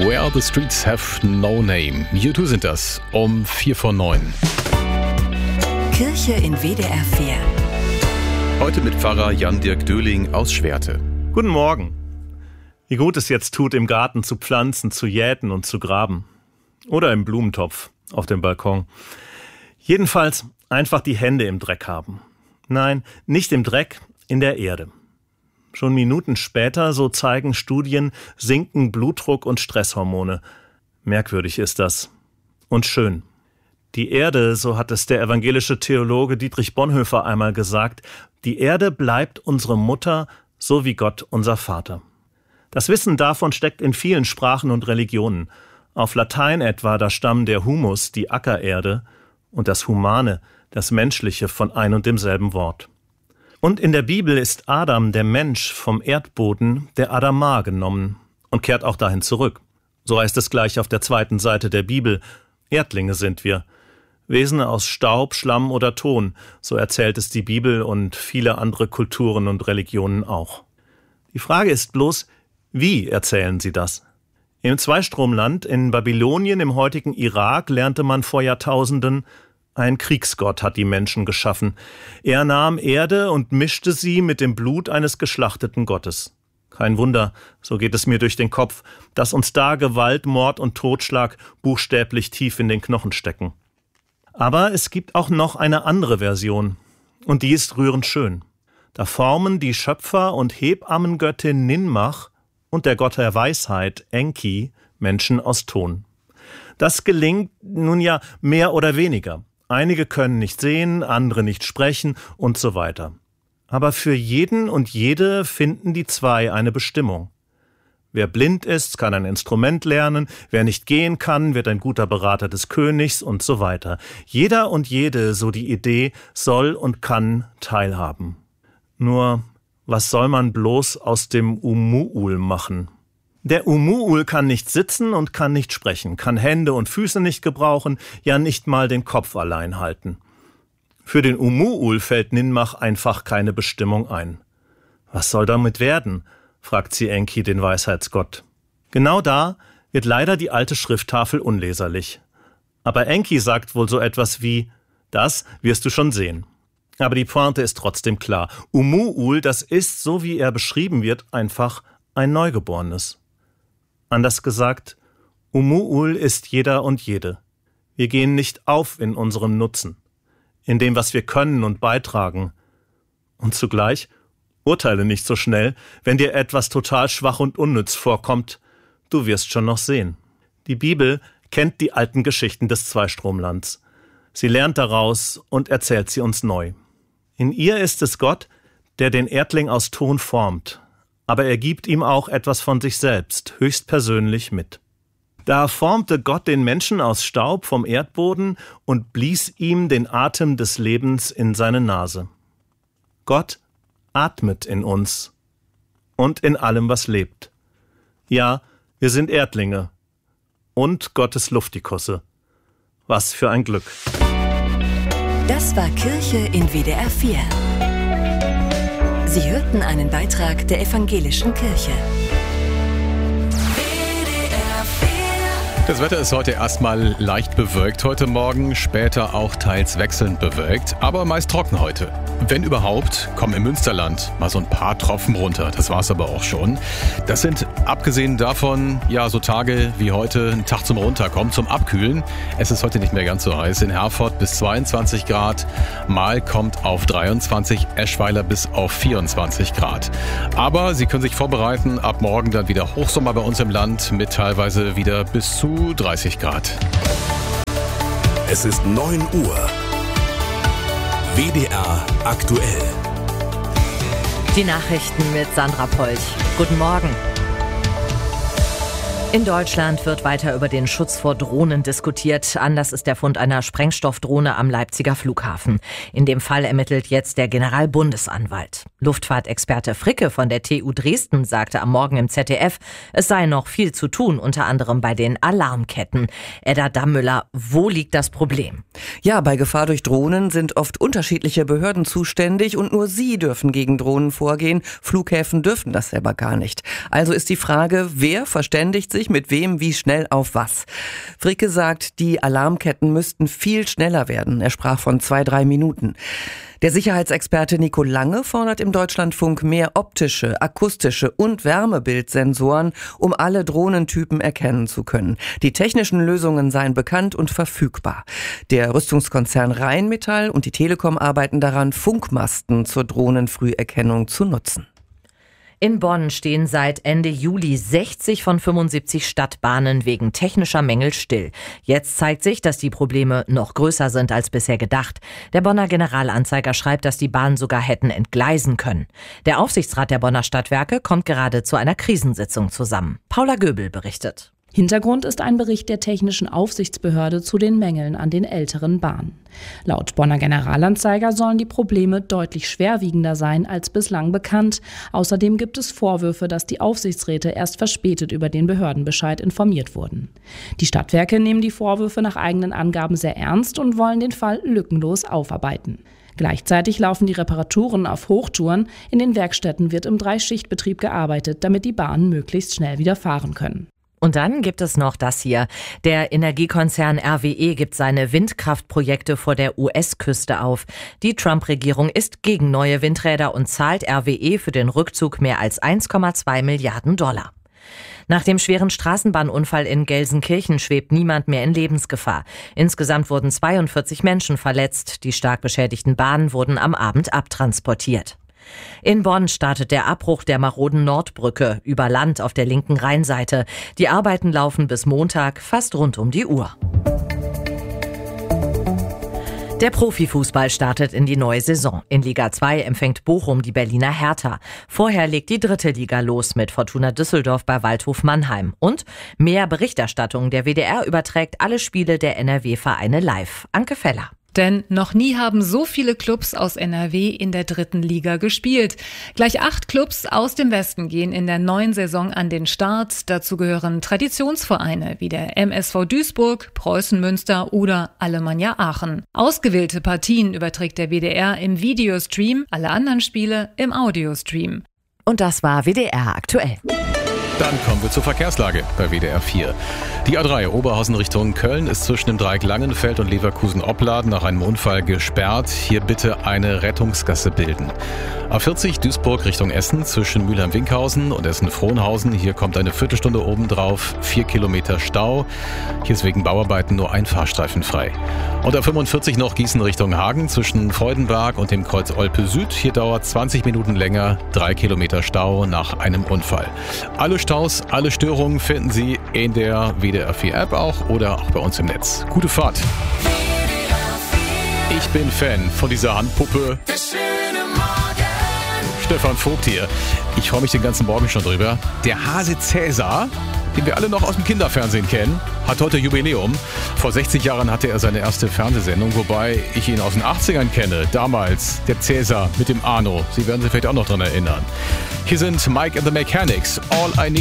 Where the Streets Have No Name. U2 sind das, um 8:45. Kirche in WDR 4. Heute mit Pfarrer Jan-Dirk Döhling aus Schwerte. Guten Morgen. Wie gut es jetzt tut, im Garten zu pflanzen, zu jäten und zu graben. Oder im Blumentopf auf dem Balkon. Jedenfalls einfach die Hände im Dreck haben. Nein, nicht im Dreck, in der Erde. Schon Minuten später, so zeigen Studien, sinken Blutdruck und Stresshormone. Merkwürdig ist das. Und schön. Die Erde, so hat es der evangelische Theologe Dietrich Bonhoeffer einmal gesagt, die Erde bleibt unsere Mutter, so wie Gott unser Vater. Das Wissen davon steckt in vielen Sprachen und Religionen. Auf Latein etwa, da stammen der Humus, die Ackererde, und das Humane, das Menschliche, von ein und demselben Wort. Und in der Bibel ist Adam, der Mensch, vom Erdboden, der Adama, genommen und kehrt auch dahin zurück. So heißt es gleich auf der zweiten Seite der Bibel. Erdlinge sind wir. Wesen aus Staub, Schlamm oder Ton, so erzählt es die Bibel und viele andere Kulturen und Religionen auch. Die Frage ist bloß, wie erzählen sie das? Im Zweistromland in Babylonien im heutigen Irak lernte man vor Jahrtausenden, ein Kriegsgott hat die Menschen geschaffen. Er nahm Erde und mischte sie mit dem Blut eines geschlachteten Gottes. Kein Wunder, so geht es mir durch den Kopf, dass uns da Gewalt, Mord und Totschlag buchstäblich tief in den Knochen stecken. Aber es gibt auch noch eine andere Version. Und die ist rührend schön. Da formen die Schöpfer und Hebammengöttin Ninmach und der Gott der Weisheit, Enki, Menschen aus Ton. Das gelingt nun ja mehr oder weniger. Einige können nicht sehen, andere nicht sprechen und so weiter. Aber für jeden und jede finden die zwei eine Bestimmung. Wer blind ist, kann ein Instrument lernen, wer nicht gehen kann, wird ein guter Berater des Königs und so weiter. Jeder und jede, so die Idee, soll und kann teilhaben. Nur, was soll man bloß aus dem Umuul machen? Der Umuul kann nicht sitzen und kann nicht sprechen, kann Hände und Füße nicht gebrauchen, ja nicht mal den Kopf allein halten. Für den Umuul fällt Ninmach einfach keine Bestimmung ein. Was soll damit werden? Fragt sie Enki, den Weisheitsgott. Genau da wird leider die alte Schrifttafel unleserlich. Aber Enki sagt wohl so etwas wie, das wirst du schon sehen. Aber die Pointe ist trotzdem klar. Umuul, das ist, so wie er beschrieben wird, einfach ein Neugeborenes. Anders gesagt, Umuul ist jeder und jede. Wir gehen nicht auf in unserem Nutzen, in dem, was wir können und beitragen. Und zugleich urteile nicht so schnell, wenn dir etwas total schwach und unnütz vorkommt. Du wirst schon noch sehen. Die Bibel kennt die alten Geschichten des Zweistromlands. Sie lernt daraus und erzählt sie uns neu. In ihr ist es Gott, der den Erdling aus Ton formt. Aber er gibt ihm auch etwas von sich selbst, höchstpersönlich mit. Da formte Gott den Menschen aus Staub vom Erdboden und blies ihm den Atem des Lebens in seine Nase. Gott atmet in uns und in allem, was lebt. Ja, wir sind Erdlinge und Gottes Luftikusse. Was für ein Glück. Das war Kirche in WDR 4. Sie hörten einen Beitrag der Evangelischen Kirche. Das Wetter ist heute erstmal leicht bewölkt heute Morgen, später auch teils wechselnd bewölkt, aber meist trocken heute. Wenn überhaupt, kommen im Münsterland mal so ein paar Tropfen runter. Das war's aber auch schon. Das sind abgesehen davon, ja, so Tage wie heute, ein Tag zum Runterkommen, zum Abkühlen. Es ist heute nicht mehr ganz so heiß. In Herford bis 22 Grad. Mal kommt auf 23, Eschweiler bis auf 24 Grad. Aber Sie können sich vorbereiten, ab morgen dann wieder Hochsommer bei uns im Land mit teilweise wieder bis zu 30 Grad. Es ist 9 Uhr. WDR aktuell. Die Nachrichten mit Sandra Polch. Guten Morgen. In Deutschland wird weiter über den Schutz vor Drohnen diskutiert. Anlass ist der Fund einer Sprengstoffdrohne am Leipziger Flughafen. In dem Fall ermittelt jetzt der Generalbundesanwalt. Luftfahrtexperte Fricke von der TU Dresden sagte am Morgen im ZDF, es sei noch viel zu tun, unter anderem bei den Alarmketten. Edda Dammüller, wo liegt das Problem? Ja, bei Gefahr durch Drohnen sind oft unterschiedliche Behörden zuständig und nur sie dürfen gegen Drohnen vorgehen. Flughäfen dürfen das selber gar nicht. Also ist die Frage, wer verständigt sich sich mit wem wie schnell auf was. Fricke sagt, die Alarmketten müssten viel schneller werden. Er sprach von 2-3 Minuten. Der Sicherheitsexperte Nico Lange fordert im Deutschlandfunk mehr optische, akustische und Wärmebildsensoren, um alle Drohnentypen erkennen zu können. Die technischen Lösungen seien bekannt und verfügbar. Der Rüstungskonzern Rheinmetall und die Telekom arbeiten daran, Funkmasten zur Drohnenfrüherkennung zu nutzen. In Bonn stehen seit Ende Juli 60 von 75 Stadtbahnen wegen technischer Mängel still. Jetzt zeigt sich, dass die Probleme noch größer sind als bisher gedacht. Der Bonner Generalanzeiger schreibt, dass die Bahnen sogar hätten entgleisen können. Der Aufsichtsrat der Bonner Stadtwerke kommt gerade zu einer Krisensitzung zusammen. Paula Göbel berichtet. Hintergrund ist ein Bericht der Technischen Aufsichtsbehörde zu den Mängeln an den älteren Bahnen. Laut Bonner Generalanzeiger sollen die Probleme deutlich schwerwiegender sein als bislang bekannt. Außerdem gibt es Vorwürfe, dass die Aufsichtsräte erst verspätet über den Behördenbescheid informiert wurden. Die Stadtwerke nehmen die Vorwürfe nach eigenen Angaben sehr ernst und wollen den Fall lückenlos aufarbeiten. Gleichzeitig laufen die Reparaturen auf Hochtouren. In den Werkstätten wird im 3-Schichtbetrieb gearbeitet, damit die Bahnen möglichst schnell wieder fahren können. Und dann gibt es noch das hier. Der Energiekonzern RWE gibt seine Windkraftprojekte vor der US-Küste auf. Die Trump-Regierung ist gegen neue Windräder und zahlt RWE für den Rückzug mehr als 1,2 Milliarden $. Nach dem schweren Straßenbahnunfall in Gelsenkirchen schwebt niemand mehr in Lebensgefahr. Insgesamt wurden 42 Menschen verletzt. Die stark beschädigten Bahnen wurden am Abend abtransportiert. In Bonn startet der Abbruch der maroden Nordbrücke über Land auf der linken Rheinseite. Die Arbeiten laufen bis Montag fast rund um die Uhr. Der Profifußball startet in die neue Saison. In Liga 2 empfängt Bochum die Berliner Hertha. Vorher legt die 3. Liga los mit Fortuna Düsseldorf bei Waldhof Mannheim. Und mehr Berichterstattung. Der WDR überträgt alle Spiele der NRW-Vereine live. Anke Feller. Denn noch nie haben so viele Clubs aus NRW in der 3. Liga gespielt. Gleich 8 Clubs aus dem Westen gehen in der neuen Saison an den Start. Dazu gehören Traditionsvereine wie der MSV Duisburg, Preußen Münster oder Alemannia Aachen. Ausgewählte Partien überträgt der WDR im Videostream, alle anderen Spiele im Audiostream. Und das war WDR aktuell. Dann kommen wir zur Verkehrslage bei WDR 4. Die A3 Oberhausen Richtung Köln ist zwischen dem Dreieck Langenfeld und Leverkusen-Opladen nach einem Unfall gesperrt. Hier bitte eine Rettungsgasse bilden. A40 Duisburg Richtung Essen zwischen Mülheim-Winkhausen und Essen-Frohnhausen. Hier kommt eine Viertelstunde obendrauf, 4 Kilometer Stau. Hier ist wegen Bauarbeiten nur ein Fahrstreifen frei. Und A45 noch Gießen Richtung Hagen zwischen Freudenberg und dem Kreuz Olpe Süd. Hier dauert 20 Minuten länger, 3 Kilometer Stau nach einem Unfall. Alle Staus, alle Störungen finden Sie in der WDR 4 App auch oder auch bei uns im Netz. Gute Fahrt. Ich bin Fan von dieser Handpuppe. Stefan Vogt hier. Ich freue mich den ganzen Morgen schon drüber. Der Hase Cäsar, den wir alle noch aus dem Kinderfernsehen kennen, hat heute Jubiläum. Vor 60 Jahren hatte er seine erste Fernsehsendung, wobei ich ihn aus den 80ern kenne. Damals der Cäsar mit dem Arno. Sie werden sich vielleicht auch noch dran erinnern. Hier sind Mike and the Mechanics. All I Need